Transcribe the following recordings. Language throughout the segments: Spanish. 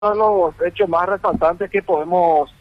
de los hechos más resaltantes que podemos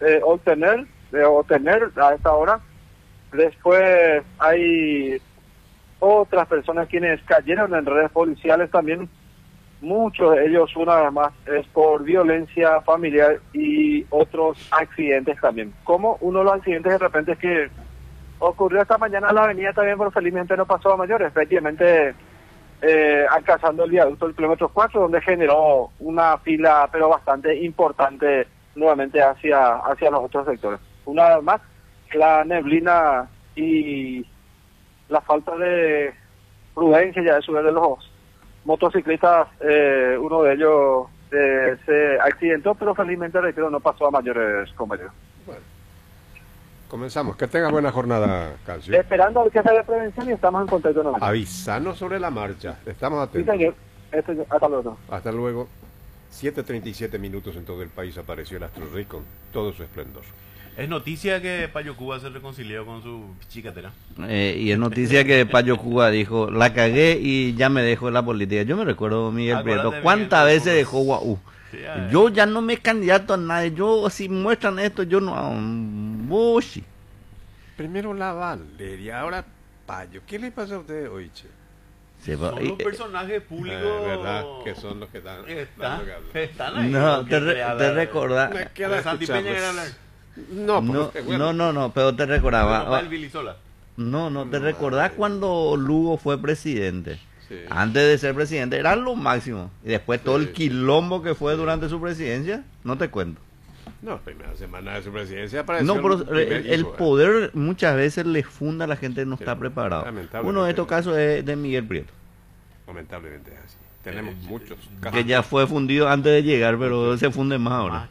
obtener a esta hora. Después hay otras personas quienes cayeron en redes policiales también. Muchos de ellos, una vez más, es por violencia familiar y otros accidentes también. Como uno de los accidentes de repente es que ocurrió esta mañana en la avenida también, pero felizmente no pasó a mayores. Efectivamente, alcanzando el viaducto del kilómetro 4, donde generó una fila, pero bastante importante, nuevamente hacia los otros sectores. Una vez más, la neblina y la falta de prudencia ya de subir de los motociclistas, uno de ellos se accidentó, pero felizmente, reitero, no pasó a mayores, compañeros. Bueno, comenzamos. Que tenga buena jornada, Calcio. Esperando al jefe de prevención y estamos en contacto nuevamente. Avisanos sobre la marcha. Estamos Sí, atentos. señor. Hasta luego. Hasta luego. 7:37 minutos en todo el país apareció el Astro Rey con todo su esplendor. Es noticia que Payo Cuba se reconcilió con su chicatera. Y es noticia que Payo Cuba dijo, la cagué y ya me dejó la política. Yo me recuerdo, Miguel Prieto, ¿cuántas veces dejó Guau? Sí, Yo ya no me candidato a nadie. Yo, si muestran esto, yo no hago bullshit. Primero la Valeria, ahora Payo. ¿Qué le pasa a ustedes hoy, che? Son los personajes públicos. ¿Verdad? Que son los que están dando que hablar. Están ahí. No, te recordás. Me queda Santi Peña quiere hablar. No, No, pero te recordaba. El Vilisola. No, te recordás cuando Lugo fue presidente. Sí. Antes de ser presidente era lo máximo. Y después todo Sí. el quilombo que fue durante su presidencia, no te cuento. No, primera semana de su presidencia apareció No, pero primer el hijo, poder muchas veces le funda a la gente que no Sí, está preparado. lamentablemente. Uno de estos casos es de Miguel Prieto, Lamentablemente es así. Tenemos muchos casos. que ya fue fundido antes de llegar, pero se funde más ahora.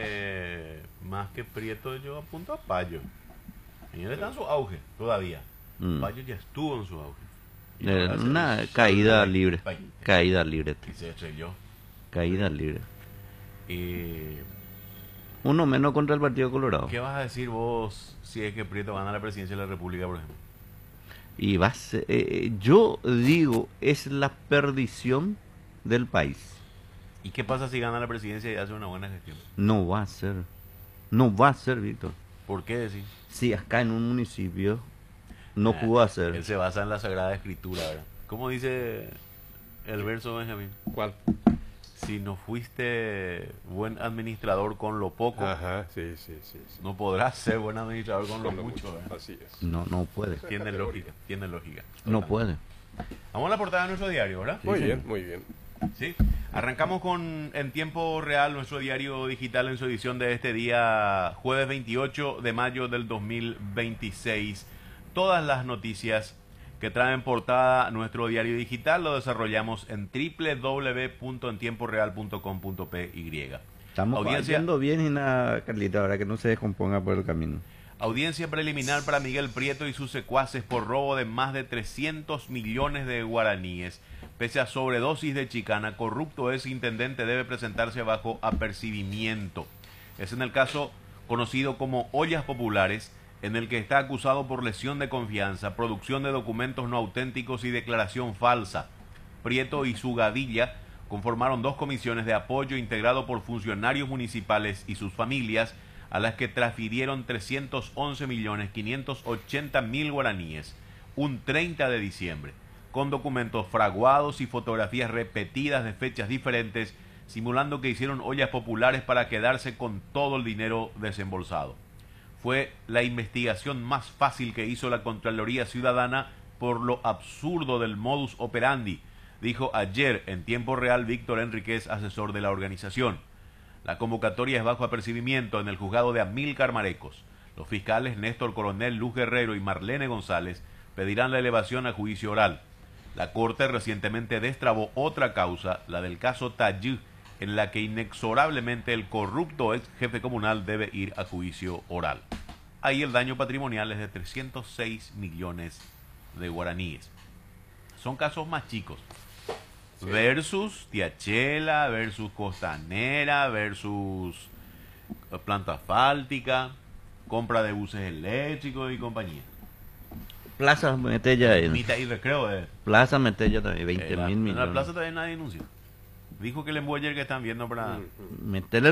Más que Prieto, yo apunto a Payo. Él está en su auge todavía. Payo ya estuvo en su auge. Y ahora se Una hizo caída el libre. 20. Caída libre. Y se estrelló. Caída libre. Y Uno menos contra el Partido Colorado. ¿qué vas a decir vos si es que Prieto gana la presidencia de la República, por ejemplo? Y va a ser, yo digo, es la perdición del país. ¿Y qué pasa si gana la presidencia y hace una buena gestión? No va a ser. No va a ser, Víctor. ¿Por qué decir? Si acá en un municipio no pudo hacer. Él se basa en la Sagrada Escritura, ¿verdad? ¿Cómo dice el verso, Benjamín? ¿Cuál? Si no fuiste buen administrador con lo poco, Ajá, sí. no podrás ser buen administrador con lo mucho, ¿verdad? Así es. No puede. Tiene lógica. No puede. Vamos a la portada de nuestro diario, ¿verdad? Muy bien. Sí. Arrancamos con En Tiempo Real, nuestro diario digital en su edición de este día, jueves 28 de mayo del 2026. Todas las noticias que traen portada nuestro diario digital lo desarrollamos en www.entiemporeal.com.py. Estamos haciendo bien y nada, Carlita, ahora que no se descomponga por el camino. Audiencia preliminar para Miguel Prieto y sus secuaces por robo de más de 300 millones de guaraníes. Pese a sobredosis de chicana, corrupto ex intendente debe presentarse bajo apercibimiento. Es en el caso conocido como Ollas Populares, en el que está acusado por lesión de confianza, producción de documentos no auténticos y declaración falsa. Prieto y su gadilla conformaron dos comisiones de apoyo integrado por funcionarios municipales y sus familias, a las que transfirieron 311.580.000 guaraníes, un 30 de diciembre, con documentos fraguados y fotografías repetidas de fechas diferentes, simulando que hicieron ollas populares para quedarse con todo el dinero desembolsado. Fue la investigación más fácil que hizo la Contraloría Ciudadana por lo absurdo del modus operandi, dijo ayer en tiempo real Víctor Enríquez, asesor de la organización. La convocatoria es bajo apercibimiento en el juzgado de Amílcar Marecos. Los fiscales Néstor Coronel, Luz Guerrero y Marlene González pedirán la elevación a juicio oral. La Corte recientemente destrabó otra causa, la del caso Tayú, en la que inexorablemente el corrupto ex jefe comunal debe ir a juicio oral. Ahí el daño patrimonial es de 306 millones de guaraníes. Son casos más chicos. Sí. Versus Tiachela, versus Costanera, versus planta asfáltica, compra de buses eléctricos y compañía. Plaza Metella. Mitad y recreo. Plaza Metella también, 20.000 millones. En la plaza todavía nadie denuncia. Dijo que el emboller que están viendo para... Meterle